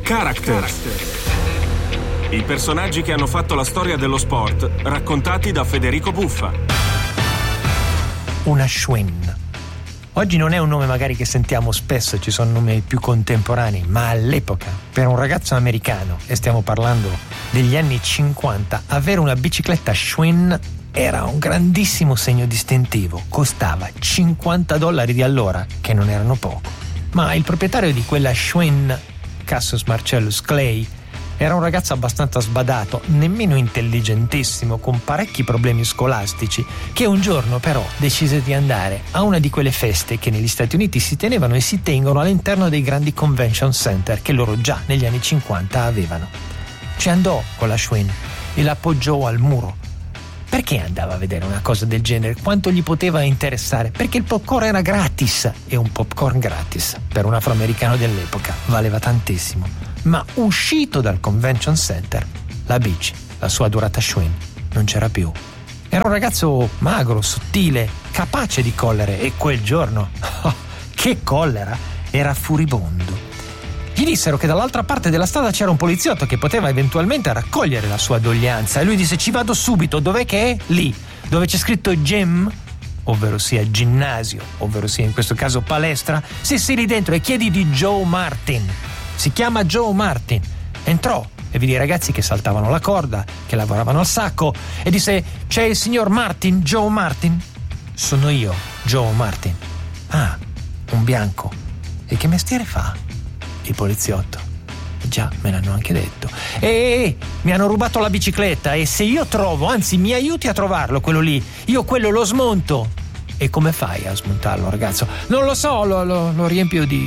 Character. I personaggi che hanno fatto la storia dello sport, raccontati da Federico Buffa. Una Schwinn. Oggi non è un nome magari che sentiamo spesso, ci sono nomi più contemporanei, ma all'epoca, per un ragazzo americano, e stiamo parlando degli anni 50, avere una bicicletta Schwinn era un grandissimo segno distintivo. Costava $50 di allora, che non erano poco. Ma il proprietario di quella Schwinn, Cassius Marcellus Clay, era un ragazzo abbastanza sbadato, nemmeno intelligentissimo, con parecchi problemi scolastici, che un giorno però decise di andare a una di quelle feste che negli Stati Uniti si tenevano e si tengono all'interno dei grandi convention center che loro già negli anni 50 avevano. Ci andò con la Schwinn e l'appoggiò al muro. Perché andava a vedere una cosa del genere? Quanto gli poteva interessare? Perché il popcorn era gratis, e un popcorn gratis per un afroamericano dell'epoca valeva tantissimo. Ma uscito dal convention center, la bici, la sua adorata Schwinn, non c'era più. Era un ragazzo magro, sottile, capace di collere, e quel giorno, che collera, era furibondo. Gli dissero che dall'altra parte della strada c'era un poliziotto che poteva eventualmente raccogliere la sua doglianza, e lui disse: ci vado subito. Dov'è che è? Lì, dove c'è scritto gym, ovvero sia ginnasio, ovvero sia in questo caso palestra. Sì, lì dentro, e chiedi di Joe Martin. Si chiama Joe Martin. Entrò e vidi i ragazzi che saltavano la corda, che lavoravano al sacco, e disse: c'è il signor Martin, Joe Martin? Sono io, Joe Martin. Ah, un bianco. E che mestiere fa? Il poliziotto. Già, me l'hanno anche detto. Mi hanno rubato la bicicletta, e se io trovo, anzi mi aiuti a trovarlo quello lì, io quello lo smonto. E come fai a smontarlo, ragazzo? Non lo so, lo riempio di...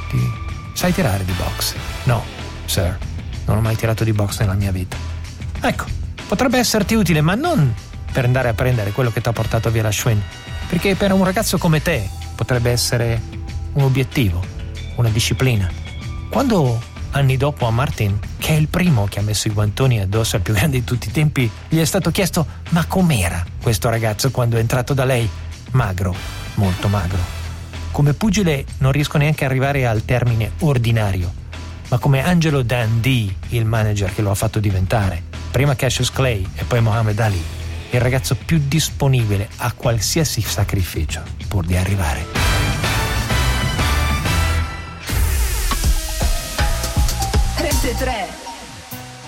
Sai tirare di box? No, sir, non ho mai tirato di box nella mia vita. Ecco, potrebbe esserti utile, ma non per andare a prendere quello che ti ha portato via la Schwinn, perché per un ragazzo come te potrebbe essere un obiettivo, una disciplina. Quando anni dopo a Martin, che è il primo che ha messo i guantoni addosso al più grande di tutti i tempi, gli è stato chiesto: ma com'era questo ragazzo quando è entrato da lei? Magro, molto magro. Come pugile non riesco neanche a arrivare al termine ordinario, ma come Angelo Dundee, il manager che lo ha fatto diventare, prima Cassius Clay e poi Muhammad Ali, il ragazzo più disponibile a qualsiasi sacrificio pur di arrivare.